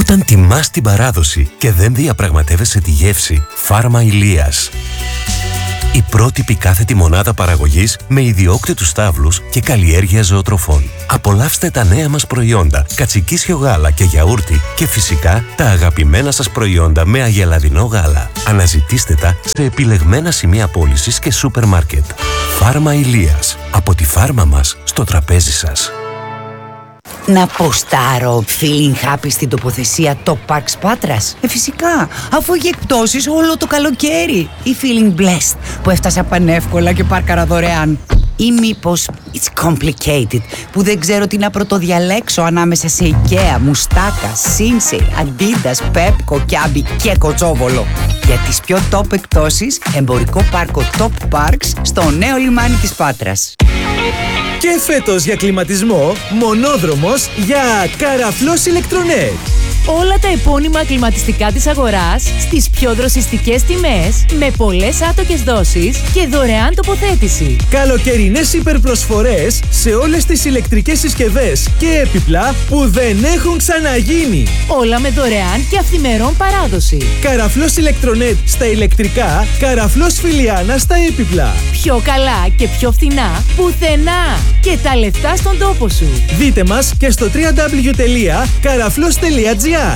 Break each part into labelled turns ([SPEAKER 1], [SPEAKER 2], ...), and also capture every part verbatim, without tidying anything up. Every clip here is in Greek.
[SPEAKER 1] Όταν τιμάς την παράδοση και δεν διαπραγματεύεσαι τη γεύση, Φάρμα Ηλίας. Η πρότυπη κάθετη μονάδα παραγωγής με ιδιόκτητους στάβλους και καλλιέργεια ζωοτροφών. Απολαύστε τα νέα μας προϊόντα, κατσικίσιο γάλα και γιαούρτι και φυσικά τα αγαπημένα σας προϊόντα με αγελαδινό γάλα. Αναζητήστε τα σε επιλεγμένα σημεία πώλησης και σούπερ μάρκετ. Φάρμα Ηλίας. Από τη φάρμα μας στο τραπέζι σας.
[SPEAKER 2] Να ποστάρω feeling happy στην τοποθεσία Top Parks Πάτρας? Ε, φυσικά, αφού έχει εκπτώσεις όλο το καλοκαίρι. Ή feeling blessed που έφτασα πανεύκολα και πάρκαρα δωρεάν. Ή μήπως it's complicated που δεν ξέρω τι να πρωτοδιαλέξω ανάμεσα σε IKEA, Μουστάκα, Sinsei, Adidas, Pepco, Kiabi και Κοτσόβολο. Για τις πιο top εκπτώσεις, εμπορικό πάρκο Top Parks στο νέο λιμάνι της Πάτρας.
[SPEAKER 3] Και φέτος για κλιματισμό, μονόδρομος για Καραφλός Ηλεκτρονέτ.
[SPEAKER 4] Όλα τα επώνυμα κλιματιστικά της αγοράς στις πιο δροσιστικές τιμές, με πολλές άτοκες δόσεις και δωρεάν τοποθέτηση.
[SPEAKER 3] Καλοκαιρινές υπερπροσφορές σε όλες τις ηλεκτρικές συσκευές και έπιπλα που δεν έχουν ξαναγίνει.
[SPEAKER 4] Όλα με δωρεάν και αυθημερών παράδοση.
[SPEAKER 3] Καραφλός Ηλεκτρονέτ στα ηλεκτρικά, Καραφλός Φιλιάνα στα έπιπλα.
[SPEAKER 4] Πιο καλά και πιο φθηνά πουθενά. Και τα λεφτά στον τόπο σου.
[SPEAKER 3] Δείτε μας και στο double-u double-u double-u τελεία καραφλός τελεία τζι άρ.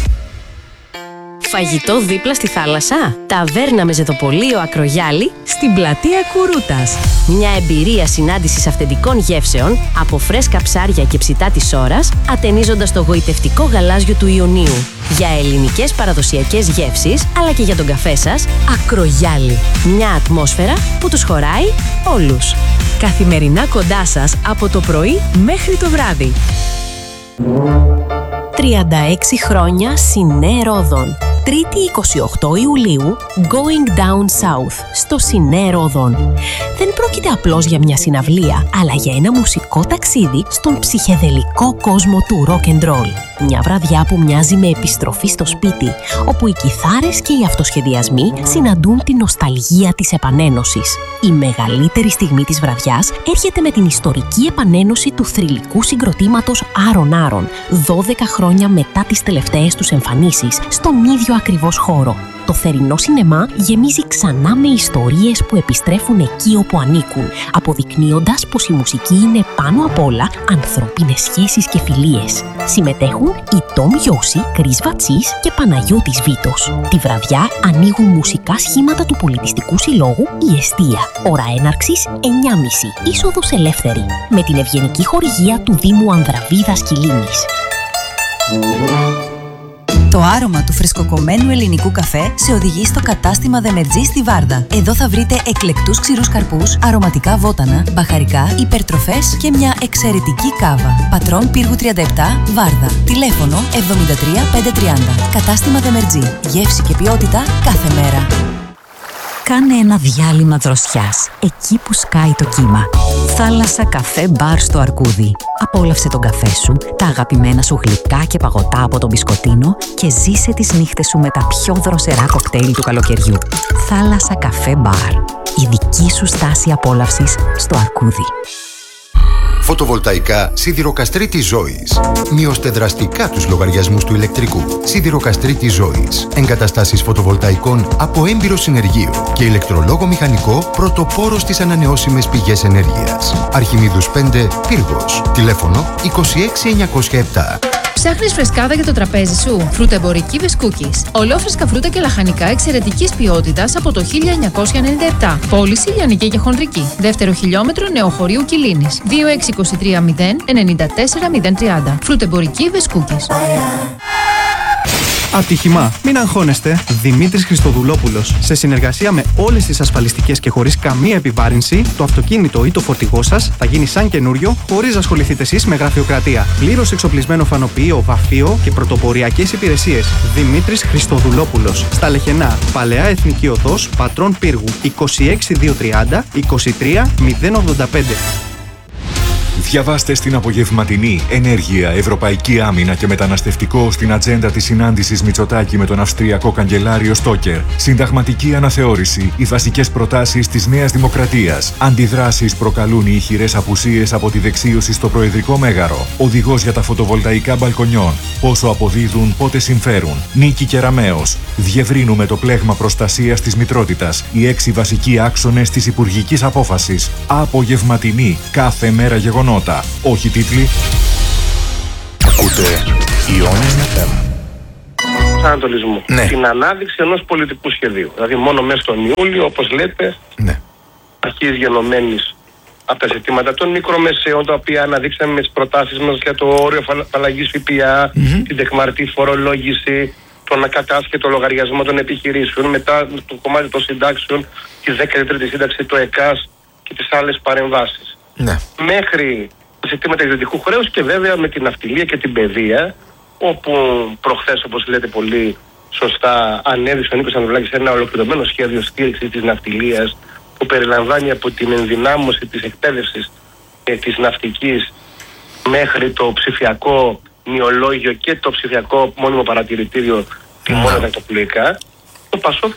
[SPEAKER 5] Φαγητό δίπλα στη θάλασσα. Ταβέρνα με ζεδοπολείο Ακρογιάλη στην πλατεία Κουρούτας. Μια εμπειρία συνάντησης αυθεντικών γεύσεων από φρέσκα ψάρια και ψητά της ώρας, ατενίζοντας το γοητευτικό γαλάζιο του Ιωνίου. Για ελληνικές παραδοσιακές γεύσεις, αλλά και για τον καφέ σας, Ακρογιάλη. Μια ατμόσφαιρα που τους χωράει όλους. Καθημερινά κοντά σας από το πρωί μέχρι το βράδυ. τριάντα έξι χρόνια Σινέ Ρόδον. Τρίτη εικοστή όγδοη Ιουλίου, Going Down South, στο Σινέ Ρόδον. Δεν πρόκειται απλώς για μια συναυλία, αλλά για ένα μουσικό ταξίδι στον ψυχεδελικό κόσμο του rock and roll. Μια βραδιά που μοιάζει με επιστροφή στο σπίτι, όπου οι κιθάρες και οι αυτοσχεδιασμοί συναντούν την νοσταλγία της επανένωσης. Η μεγαλύτερη στιγμή της βραδιάς έρχεται με την ιστορική επανένωση του θρυλικού συγκροτήματος Άρον Άρον, δώδεκα χρόνια μετά τις τελευταίες τους εμφανίσεις, στον ίδιο ακριβώς χώρο. Το θερινό σινεμά γεμίζει ξανά με ιστορίες που επιστρέφουν εκεί όπου ανήκουν, αποδεικνύοντας πως η μουσική είναι πάνω απ' όλα ανθρώπινες σχέσεις και φιλίες. Συμμετέχουν οι Τόμ Γιώση, Κρίς Βατσής και Παναγιώτης Βίτος. Τη βραδιά ανοίγουν μουσικά σχήματα του Πολιτιστικού Συλλόγου «Η Εστία». Ώρα έναρξης εννιά και μισή. Είσοδος ελεύθερη. Με την ευγενική χορηγία του Δήμου Ανδραβίδας Κιλίνης.
[SPEAKER 6] Το άρωμα του φρεσκοκομμένου ελληνικού καφέ σε οδηγεί στο κατάστημα Δεμετζή στη Βάρδα. Εδώ θα βρείτε εκλεκτούς ξηρούς καρπούς, αρωματικά βότανα, μπαχαρικά, υπερτροφές και μια εξαιρετική κάβα. Πατρών Πύργου τριάντα επτά, Βάρδα. Τηλέφωνο εβδομήντα τρία πεντακόσια τριάντα. Κατάστημα Δεμετζή. Γεύση και ποιότητα κάθε μέρα.
[SPEAKER 7] Κάνε ένα διάλειμμα δροσιάς, εκεί που σκάει το κύμα. Θάλασσα καφέ μπαρ στο Αρκούδι. Απόλαυσε τον καφέ σου, τα αγαπημένα σου γλυκά και παγωτά από τον μπισκοτίνο και ζήσε τις νύχτες σου με τα πιο δροσερά κοκτέιλ του καλοκαιριού. Θάλασσα καφέ μπαρ. Η δική σου στάση απόλαυσης στο Αρκούδι.
[SPEAKER 8] Φωτοβολταϊκά Σιδηροκαστρίτης Ζώης. Μειώστε δραστικά τους λογαριασμούς του ηλεκτρικού. Σιδηροκαστρίτης Ζώης. Εγκαταστάσεις φωτοβολταϊκών από έμπειρο συνεργείο και ηλεκτρολόγο μηχανικό πρωτοπόρο στις ανανεώσιμες πηγές ενέργειας. Αρχιμίδους πέντε, Πύργος. Τηλέφωνο είκοσι έξι εννιακόσια επτά.
[SPEAKER 9] Ψάχνεις φρεσκάδα για το τραπέζι σου? Φρούτεμπορική Βεσκούκης. Ολόφρεσκα φρούτα και λαχανικά εξαιρετικής ποιότητας από το χίλια εννιακόσια ενενήντα επτά. Πώληση λιανική και χονδρική. Δεύτερο χιλιόμετρο Νεοχωρίου Κιλίνης. δύο έξι δύο τρία μηδέν εννιά τέσσερα μηδέν τριάντα. Φρούτεμπορική Βεσκούκης.
[SPEAKER 10] Ατύχημα. Μην αγχώνεστε. Δημήτρης Χριστοδουλόπουλος. Σε συνεργασία με όλες τις ασφαλιστικές και χωρίς καμία επιβάρυνση, το αυτοκίνητο ή το φορτηγό σας θα γίνει σαν καινούριο, χωρίς να ασχοληθείτε εσείς με γραφειοκρατία. Πλήρως εξοπλισμένο φανοποιείο, βαφείο και πρωτοποριακές υπηρεσίες. Δημήτρης Χριστοδουλόπουλος. Στα Λεχενά. Παλαιά Εθνική Οδός, Πατρών Πύργου. είκοσι έξι δύο τριάντα είκοσι τρία μηδέν ογδόντα πέντε.
[SPEAKER 11] Διαβάστε στην απογευματινή ενέργεια, ευρωπαϊκή άμυνα και μεταναστευτικό στην ατζέντα της συνάντησης Μητσοτάκη με τον Αυστριακό καγκελάριο Στόκερ. Συνταγματική αναθεώρηση, οι βασικές προτάσεις της Νέας Δημοκρατίας. Αντιδράσεις προκαλούν οι ηχηρές απουσίες από τη δεξίωση στο Προεδρικό Μέγαρο. Οδηγός για τα φωτοβολταϊκά μπαλκονιών. Πόσο αποδίδουν, πότε συμφέρουν. Νίκη Κεραμέως. Διευρύνουμε το πλέγμα προστασίας της μητρότητας. Οι έξι βασικοί άξονες της υπουργικής απόφασης. Απογευματινή. Κάθε μέρα γεγονότα. Όχι τίτλοι.
[SPEAKER 12] Ακούτε Ιόνιος εφ εμ.
[SPEAKER 13] Ανατολισμού.
[SPEAKER 12] Ναι.
[SPEAKER 13] Την ανάδειξη ενός πολιτικού σχεδίου. Δηλαδή, μόνο μέσα στον Ιούλιο, όπως λέτε,
[SPEAKER 12] ναι.
[SPEAKER 13] αρχής γενομένης από τα ζητήματα των μικρομεσαίων, τα οποία αναδείξαμε με τις προτάσεις μας για το όριο απαλλαγής ΦΠΑ, mm-hmm. την τεκμαρτή φορολόγηση, τον ακατάσχετο λογαριασμό των επιχειρήσεων, μετά το κομμάτι των συντάξεων, τη δέκατη τρίτη σύνταξη, το ΕΚΑΣ και τις άλλες παρεμβάσεις.
[SPEAKER 12] Ναι.
[SPEAKER 13] Μέχρι ζητήματα ιδιωτικού χρέους και βέβαια με την ναυτιλία και την παιδεία, όπου προχθές, όπως λέτε πολύ σωστά, ανέδειξε ο Νίκος Ανδρουλάκης ένα ολοκληρωμένο σχέδιο στήριξης της ναυτιλίας, που περιλαμβάνει από την ενδυνάμωση της εκπαίδευσης ε, της ναυτικής μέχρι το ψηφιακό νεολόγιο και το ψηφιακό μόνιμο παρατηρητήριο τιμών mm. τακτοπλοϊκά. Το ΠΑΣΟΚ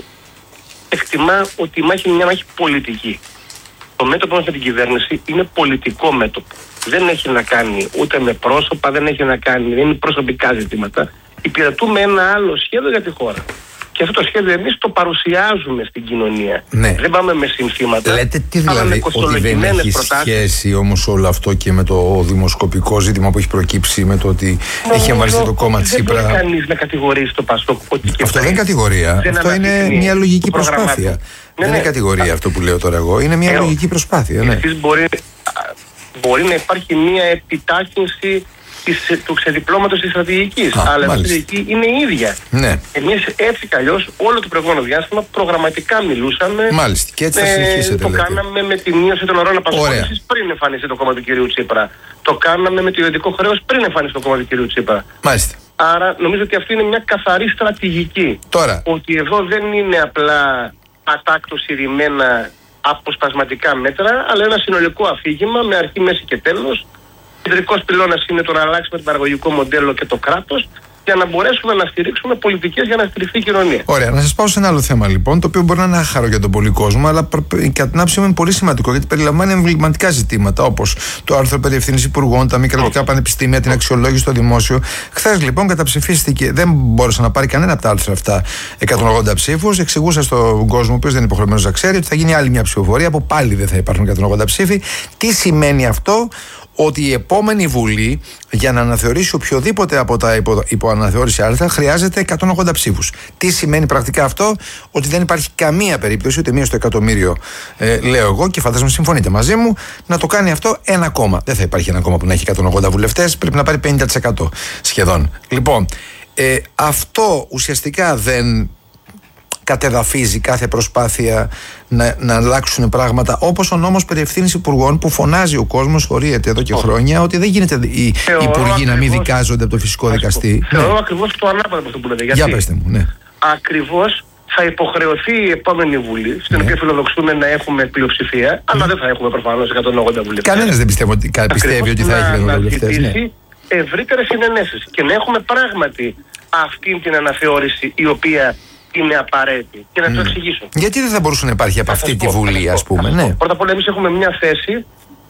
[SPEAKER 13] εκτιμά ότι η μάχη είναι μια μάχη πολιτική. Το μέτωπο μας με την κυβέρνηση είναι πολιτικό μέτωπο. Δεν έχει να κάνει ούτε με πρόσωπα, δεν έχει να κάνει, δεν είναι προσωπικά ζητήματα. Υπηρετούμε ένα άλλο σχέδιο για τη χώρα. Και αυτό το σχέδιο εμείς το παρουσιάζουμε στην κοινωνία.
[SPEAKER 12] Ναι.
[SPEAKER 13] Δεν πάμε με συνθήματα.
[SPEAKER 12] Λέτε τι δηλαδή, ότι δεν έχει προτάσεις. Σχέση όμως όλο αυτό και με το δημοσκοπικό ζήτημα που έχει προκύψει, με το ότι Μα έχει εμβαθυνθεί το κόμμα Τσίπρα.
[SPEAKER 13] Δεν μπορεί κανείς να κατηγορήσει το ΠΑΣΟΚ ότι και
[SPEAKER 12] αυτό δεν είναι κατηγορία. Δεν αυτό είναι μια λογική προσπάθεια. Ναι, δεν ναι. είναι κατηγορία Α... αυτό που λέω τώρα εγώ. Είναι μια ε, λογική προσπάθεια. Ναι.
[SPEAKER 13] Μπορεί, μπορεί να υπάρχει μια επιτάχυνση Της, του ξεδιπλώματος της στρατηγικής. Α, αλλά η στρατηγική είναι η ίδια.
[SPEAKER 12] Ναι.
[SPEAKER 13] Εμείς έτσι κι αλλιώς όλο το προηγούμενο διάστημα προγραμματικά μιλούσαμε.
[SPEAKER 12] Μάλιστα. Και έτσι θα συνεχίσετε.
[SPEAKER 13] Το λέτε. κάναμε με τη μείωση των ωρών απασχόλησης πριν εμφανιστεί το κόμμα του κυρίου Τσίπρα. Το κάναμε με το ιδιωτικό χρέος πριν εμφανιστεί το κόμμα του κυρίου Τσίπρα.
[SPEAKER 12] Μάλιστα.
[SPEAKER 13] Άρα νομίζω ότι αυτή είναι μια καθαρή στρατηγική.
[SPEAKER 12] Τώρα.
[SPEAKER 13] Ότι εδώ δεν είναι απλά ατάκτως ηρημένα αποσπασματικά μέτρα, αλλά ένα συνολικό αφήγημα με αρχή, μέση και τέλος. Ο κεντρικός πυλώνας είναι το να αλλάξουμε το παραγωγικό μοντέλο και το κράτος για να μπορέσουμε να στηρίξουμε πολιτικές για να στηριχθεί η κοινωνία.
[SPEAKER 12] Ωραία, να σας πάω σε ένα άλλο θέμα λοιπόν, το οποίο μπορεί να είναι άχαρο για τον πολύ κόσμο, αλλά κατά την άποψή μου είναι πολύ σημαντικό γιατί περιλαμβάνει εμβληματικά ζητήματα όπως το άρθρο περί ευθύνης υπουργών, τα μη κρατικά πανεπιστήμια, την αξιολόγηση στο δημόσιο. Χθες λοιπόν καταψηφίστηκε, δεν μπόρεσε να πάρει κανένα από τα άρθρα αυτά εκατόν ογδόντα ψήφους. Εξηγούσα στον κόσμο, ο οποίος δεν είναι υποχρεωμένος να ξέρει, ότι θα γίνει άλλη μια ψηφοφορία, που πάλι δεν θα υπάρχουν εκατόν ογδόντα ψήφοι. Τι σημαίνει αυτό? Ότι η επόμενη Βουλή για να αναθεωρήσει οποιοδήποτε από τα υπο, υποαναθεώρηση άρθρα χρειάζεται εκατόν ογδόντα ψήφους. Τι σημαίνει πρακτικά αυτό? Ότι δεν υπάρχει καμία περίπτωση, ούτε μία στο εκατομμύριο, ε, λέω εγώ, και φαντάζομαι συμφωνείτε μαζί μου, να το κάνει αυτό ένα κόμμα. Δεν θα υπάρχει ένα κόμμα που να έχει εκατόν ογδόντα βουλευτές, πρέπει να πάρει πενήντα τοις εκατό σχεδόν. Λοιπόν, ε, αυτό ουσιαστικά δεν κατεδαφίζει κάθε προσπάθεια να, να αλλάξουν πράγματα, όπως ο νόμος περί ευθύνης υπουργών, που φωνάζει ο κόσμος, χωρίεται εδώ και χρόνια, ότι δεν γίνεται οι
[SPEAKER 13] Θεωρώ
[SPEAKER 12] υπουργοί
[SPEAKER 13] ακριβώς,
[SPEAKER 12] να μην δικάζονται από το φυσικό δικαστή.
[SPEAKER 13] Θεωρώ
[SPEAKER 12] ναι.
[SPEAKER 13] ακριβώς το ανάποδο από αυτό που λέτε.
[SPEAKER 12] Για πέστε μου, ναι.
[SPEAKER 13] Ακριβώς θα υποχρεωθεί η επόμενη Βουλή, στην ναι. οποία φιλοδοξούμε να έχουμε πλειοψηφία, mm. αλλά δεν θα έχουμε προφανώς εκατόν ογδόντα βουλευτές.
[SPEAKER 12] Κανένας δεν πιστεύω, πιστεύει ότι θα έχει εκατόν ογδόντα βουλευτές.
[SPEAKER 13] Να ζητήσει ευρύτερες συνενέσεις και να έχουμε πράγματι αυτή την αναθεώρηση η οποία είναι απαραίτητη. Και να mm. το εξηγήσω.
[SPEAKER 12] Γιατί δεν θα μπορούσε να υπάρχει από αυτή τη Βουλή, ας πούμε, ναι.
[SPEAKER 13] Πρώτα απ' όλα, εμείς έχουμε μια θέση.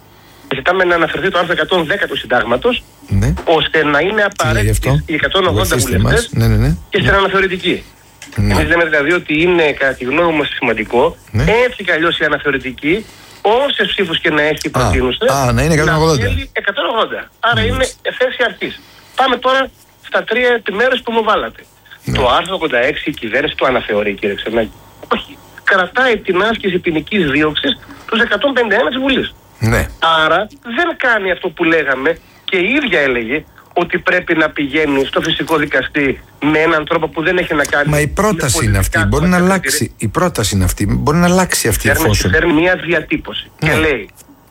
[SPEAKER 13] Ζητάμε να αναφερθεί το άρθρο εκατόν δέκα του Συντάγματος, ναι. ώστε να είναι απαραίτητες οι εκατόν ογδόντα βουλευτές
[SPEAKER 12] ναι, ναι, ναι.
[SPEAKER 13] και στην ναι. αναθεωρητική. Ναι. Εμείς λέμε δηλαδή ότι είναι, κατά τη γνώμη μας, σημαντικό, ναι. έτσι κι αλλιώς η αναθεωρητική, όσες ψήφους και να έχει προτείνουσε,
[SPEAKER 12] α, να είναι εκατόν ογδόντα.
[SPEAKER 13] Να θέλει εκατόν ογδόντα. Άρα mm. είναι θέση αρχής. Πάμε τώρα στα τρία επιμέρους που μου βάλατε. Ναι. Το άρθρο ογδόντα έξι η κυβέρνηση το αναθεωρεί, κύριε Ξενάκη. Όχι. Κρατάει την άσκηση ποινικής δίωξης τους εκατόν πενήντα ένα της Βουλής.
[SPEAKER 12] Ναι.
[SPEAKER 13] Άρα δεν κάνει αυτό που λέγαμε και η ίδια έλεγε ότι πρέπει να πηγαίνει στο φυσικό δικαστή με έναν τρόπο που δεν έχει να κάνει.
[SPEAKER 12] Μα η πρόταση είναι αυτή. Μπορεί να αλλάξει. Η πρόταση είναι αυτή. Μπορεί να αλλάξει αυτή η εφόσον.
[SPEAKER 13] Φέρνει μια διατύπωση ναι. και λέει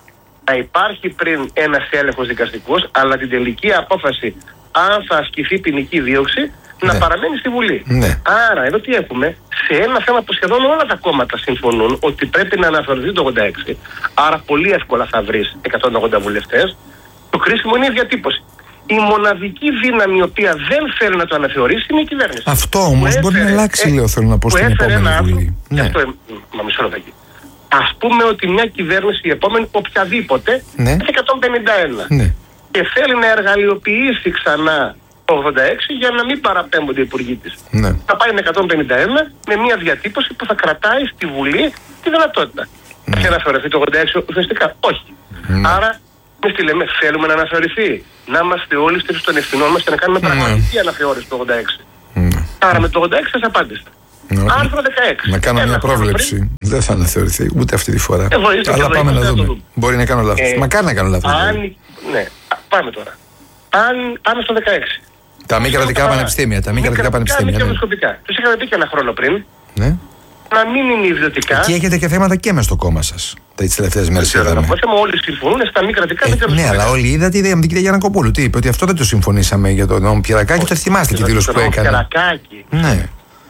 [SPEAKER 13] να υπάρχει πριν ένας έλεγχος δικαστικός, αλλά την τελική απόφαση αν θα ασκηθεί ποινική δίωξη να ναι. παραμένει στη Βουλή.
[SPEAKER 12] Ναι.
[SPEAKER 13] Άρα εδώ τι έχουμε? Σε ένα θέμα που σχεδόν όλα τα κόμματα συμφωνούν ότι πρέπει να αναθεωρηθεί το ογδόντα έξι, άρα πολύ εύκολα θα βρεις εκατόν ογδόντα βουλευτές, το κρίσιμο είναι η διατύπωση. Η μοναδική δύναμη η οποία δεν θέλει να το αναθεωρήσει είναι η κυβέρνηση.
[SPEAKER 12] Αυτό όμως μπορεί να αλλάξει, ε, λέω, θέλω να πω στην επόμενη Βουλή.
[SPEAKER 13] Ναι. Αυτό, μα μισό λεπτάκι. Ας πούμε ότι μια κυβέρνηση η επόμενη, οποιαδήποτε,
[SPEAKER 12] ναι.
[SPEAKER 13] έχει εκατόν πενήντα ένα.
[SPEAKER 12] Ναι.
[SPEAKER 13] Και θέλει να εργαλειοποιήσει ξανά ογδόντα έξι για να μην παραπέμπονται οι υπουργοί της.
[SPEAKER 12] Ναι.
[SPEAKER 13] Θα πάει με εκατόν πενήντα ένα με μια διατύπωση που θα κρατάει στη Βουλή τη δυνατότητα.
[SPEAKER 12] Ναι.
[SPEAKER 13] Θα αναθεωρηθεί το ογδόντα έξι ουσιαστικά. Όχι.
[SPEAKER 12] Ναι.
[SPEAKER 13] Άρα, εμείς τι λέμε, θέλουμε να αναθεωρηθεί. Να είμαστε όλοι στη των ευθυνών μας και να κάνουμε πραγματική αναθεώρηση του ογδόντα έξι.
[SPEAKER 12] Ναι.
[SPEAKER 13] Άρα με το ογδόντα έξι σας απάντησα.
[SPEAKER 12] Ναι.
[SPEAKER 13] Άρθρο δεκαέξι.
[SPEAKER 12] Να κάνω
[SPEAKER 13] Ένα
[SPEAKER 12] μια πρόβλεψη.
[SPEAKER 13] πριν.
[SPEAKER 12] Δεν θα αναθεωρηθεί ούτε αυτή τη φορά.
[SPEAKER 13] Εγώ, είστε
[SPEAKER 12] Αλλά
[SPEAKER 13] και
[SPEAKER 12] πάμε
[SPEAKER 13] εδώ,
[SPEAKER 12] να
[SPEAKER 13] είστε
[SPEAKER 12] δούμε.
[SPEAKER 13] να το δούμε.
[SPEAKER 12] Μπορεί να κάνω λάθος.
[SPEAKER 13] Ε,
[SPEAKER 12] Μακάρι να κάνω λάθος.
[SPEAKER 13] Αν,
[SPEAKER 12] δηλαδή.
[SPEAKER 13] ναι, πάμε τώρα. Αν πάμε στο δεκαέξι.
[SPEAKER 12] Τα μη κρατικά πανεπιστήμια. Τα μη κρατικά πανεπιστήμια.
[SPEAKER 13] Μη
[SPEAKER 12] Ναι.
[SPEAKER 13] κερδοσκοπικά. Τους είχαμε πει και ένα χρόνο πριν.
[SPEAKER 12] Ναι.
[SPEAKER 13] Να μην είναι ιδιωτικά.
[SPEAKER 12] Εκεί έχετε και θέματα και μες στο κόμμα σας. Τι τελευταίες μέρες
[SPEAKER 13] Δεν
[SPEAKER 12] είδαμε.
[SPEAKER 13] ξέρω, όλοι συμφωνούν στα μη κρατικά μη
[SPEAKER 12] Ε, ναι,
[SPEAKER 13] κερδοσκοπικά.
[SPEAKER 12] αλλά όλοι είδατε η την κυρία Γιαννακοπούλου. Τι είπε, ότι αυτό δεν το συμφωνήσαμε για τον νόμο Πιερακάκη. Το θυμάστε τη δήλωση που έκανε.
[SPEAKER 13] Πιερακάκη.
[SPEAKER 12] Ναι.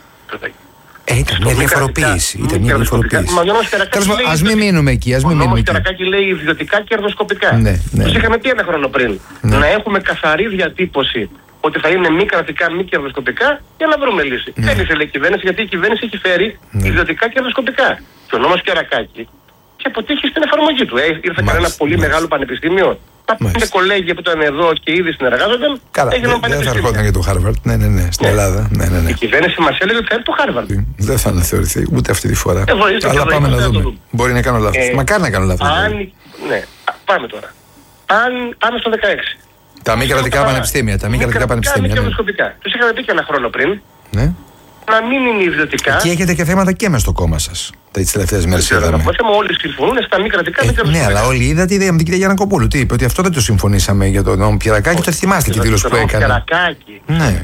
[SPEAKER 12] Ε, ήταν μια διαφοροποίηση. Ήταν μια διαφοροποίηση. Τέλος πάντων, ας μην μείνουμε εκεί. Ας μην
[SPEAKER 13] Ο
[SPEAKER 12] μείνουμε
[SPEAKER 13] νόμος
[SPEAKER 12] εκεί.
[SPEAKER 13] Πιερακάκη λέει ιδιωτικά κερδοσκοπικά.
[SPEAKER 12] Ναι, ναι.
[SPEAKER 13] Τους είχαμε πει ένα χρόνο πριν.
[SPEAKER 12] Ναι.
[SPEAKER 13] Να έχουμε καθαρή διατύπωση ότι θα είναι μη κρατικά, μη κερδοσκοπικά για να βρούμε λύση.
[SPEAKER 12] Ναι.
[SPEAKER 13] Δεν ήθελε η κυβέρνηση γιατί η κυβέρνηση έχει φέρει
[SPEAKER 12] Ναι.
[SPEAKER 13] ιδιωτικά κερδοσκοπικά. Και ο νόμος Πιερακάκη είχε αποτύχει στην εφαρμογή του. Ε, ήρθε
[SPEAKER 12] Μάλιστα,
[SPEAKER 13] κανένα πολύ
[SPEAKER 12] μάλιστα.
[SPEAKER 13] μεγάλο πανεπιστήμιο. Τα πέντε
[SPEAKER 12] Μάλιστα.
[SPEAKER 13] κολέγια που ήταν εδώ και ήδη συνεργάζονταν
[SPEAKER 12] Καλά,
[SPEAKER 13] έγιναν
[SPEAKER 12] δεν δεν θα
[SPEAKER 13] πανεπιστήμια.
[SPEAKER 12] ερχόταν για το Χάρβαρτ. Ναι, ναι, ναι. Στην
[SPEAKER 13] Ναι.
[SPEAKER 12] Ελλάδα. Ναι, ναι, ναι.
[SPEAKER 13] Η κυβέρνηση μας έλεγε ότι θα έρθει το Χάρβαρντ.
[SPEAKER 12] Δεν θα αναθεωρηθεί ούτε αυτή τη φορά.
[SPEAKER 13] Εγώ, είστε και
[SPEAKER 12] Αλλά
[SPEAKER 13] εδώ,
[SPEAKER 12] πάμε
[SPEAKER 13] είστε
[SPEAKER 12] να
[SPEAKER 13] να το
[SPEAKER 12] δούμε.
[SPEAKER 13] δούμε.
[SPEAKER 12] Μπορεί να κάνω λάθος.
[SPEAKER 13] Ε,
[SPEAKER 12] Μακάρι να κάνω λάθος. δηλαδή.
[SPEAKER 13] Αν, ναι, Α, πάμε τώρα. Αν πάμε στο δεκαέξι.
[SPEAKER 12] Τα μη κρατικά πανεπιστήμια. Τα μη κρατικά πανεπιστήμια.
[SPEAKER 13] Μη
[SPEAKER 12] ναι.
[SPEAKER 13] κερδοσκοπικά. Τους είχαμε πει και ένα χρόνο πριν.
[SPEAKER 12] Ναι.
[SPEAKER 13] Να μην είναι ιδιωτικά.
[SPEAKER 12] Εκεί έχετε και θέματα και μες στο κόμμα σας. Τι τελευταίες μέρες
[SPEAKER 13] Δεν ξέρω,
[SPEAKER 12] είδαμε.
[SPEAKER 13] να πω, όλοι συμφωνούν στα μη κρατικά μη
[SPEAKER 12] Ε, ναι,
[SPEAKER 13] κερδοσκοπικά.
[SPEAKER 12] αλλά όλοι είδατε η την κυρία Γιαννακοπούλου. Τι είπε, ότι αυτό δεν το συμφωνήσαμε για τον νόμο Πιερακάκη. Το θυμάστε τη δήλωση που έκανε.
[SPEAKER 13] Πιερακάκη.
[SPEAKER 12] Ναι.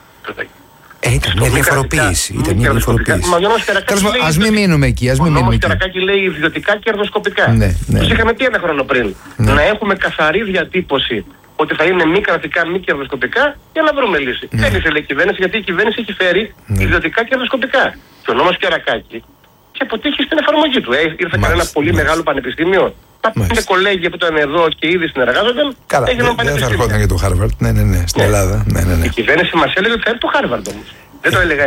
[SPEAKER 12] Ε, ήταν μια διαφοροποίηση. Ήταν μια διαφοροποίηση. Τέλος πάντων, ας μην μείνουμε εκεί. Ας
[SPEAKER 13] Ο
[SPEAKER 12] μην μείνουμε
[SPEAKER 13] νόμος
[SPEAKER 12] εκεί.
[SPEAKER 13] Πιερακάκη λέει ιδιωτικά κερδοσκοπικά.
[SPEAKER 12] Ναι, ναι.
[SPEAKER 13] Τους είχαμε πει ένα χρόνο πριν.
[SPEAKER 12] Ναι.
[SPEAKER 13] Να έχουμε καθαρή διατύπωση ότι θα είναι μη κρατικά, μη κερδοσκοπικά για να βρούμε λύση.
[SPEAKER 12] Ναι.
[SPEAKER 13] Δεν ήθελε η κυβέρνηση γιατί η κυβέρνηση έχει φέρει
[SPEAKER 12] Ναι.
[SPEAKER 13] ιδιωτικά κερδοσκοπικά. Και ο νόμος Πιερακάκη είχε αποτύχει στην εφαρμογή του. Ε, ήρθε
[SPEAKER 12] Μάλιστα,
[SPEAKER 13] κανένα πολύ
[SPEAKER 12] μάλιστα.
[SPEAKER 13] μεγάλο πανεπιστήμιο. Τα πέντε
[SPEAKER 12] Μάλιστα.
[SPEAKER 13] κολέγια που ήταν εδώ και ήδη συνεργάζονταν
[SPEAKER 12] Καλά,
[SPEAKER 13] έγιναν
[SPEAKER 12] δεν δεν θα
[SPEAKER 13] πανεπιστήμια.
[SPEAKER 12] ερχόταν για το Χάρβαρτ. Ναι, ναι, ναι. Στην
[SPEAKER 13] Ναι.
[SPEAKER 12] Ελλάδα. Ναι, ναι, ναι.
[SPEAKER 13] Η κυβέρνηση μας έλεγε ότι θα έρθει το Χάρβαρντ όμως. Δεν το έλεγα